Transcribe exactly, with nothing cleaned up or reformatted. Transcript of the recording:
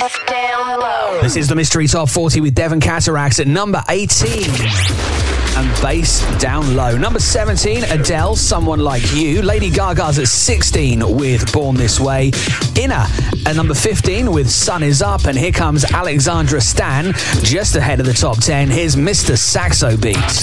North Down Low. This is the Mystery Top forty with Devon Cataracts at number eighteen. And Bass Down Low. Number seventeen, Adele, Someone Like You. Lady Gaga's at sixteen with Born This Way. Inner at number fifteen with Sun Is Up. And here comes Alexandra Stan just ahead of the top ten. Here's Mister Saxo Beat.